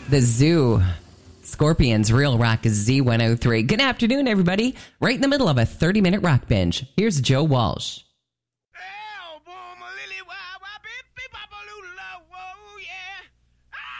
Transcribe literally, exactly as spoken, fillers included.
The Zoo. Scorpions, Real Rock Z one oh three. Good afternoon, everybody. Right in the middle of a thirty-minute rock binge. Here's Joe Walsh.